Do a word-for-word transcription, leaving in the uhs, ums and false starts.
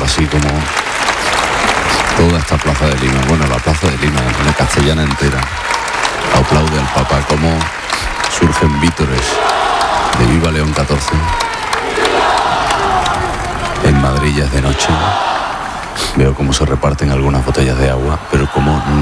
ahora sí como toda esta plaza de Lima, bueno, la plaza de Lima, la castellana entera, aplaude al Papa, como surgen vítores de Viva León catorce. En Madrid ya es de noche, veo cómo se reparten algunas botellas de agua, pero como